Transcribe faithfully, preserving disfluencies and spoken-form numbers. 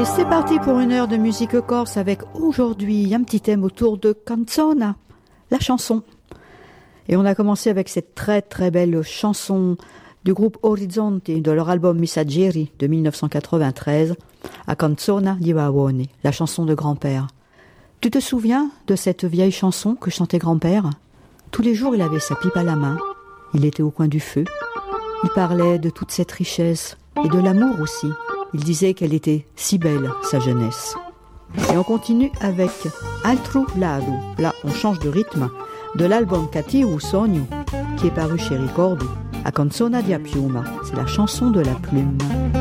Et c'est parti pour une heure de musique corse avec aujourd'hui un petit thème autour de canzona, la chanson. Et on a commencé avec cette très très belle chanson du groupe Orizzonte de leur album Messaggeri de mille neuf cent quatre-vingt-treize, A canzona di Babone, la chanson de grand-père. Tu te souviens de cette vieille chanson que chantait grand-père ? Tous les jours il avait sa pipe à la main, il était au coin du feu, il parlait de toute cette richesse et de l'amour aussi. Il disait qu'elle était si belle, sa jeunesse. Et on continue avec Altro Lado. Là, on change de rythme de l'album Cattivo Sogno, qui est paru chez Ricordo, A canzona di Piuma. C'est la chanson de la plume.